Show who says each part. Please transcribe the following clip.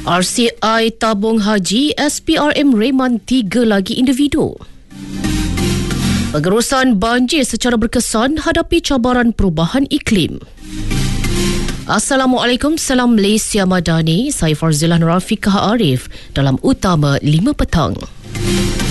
Speaker 1: RCI tabung haji SPRM reman 3 lagi individu. Pengurusan banjir secara berkesan hadapi cabaran perubahan iklim. Assalamualaikum, salam Malaysia Madani. Saya Farzilah Rafiqah Arif dalam Utama 5 Petang.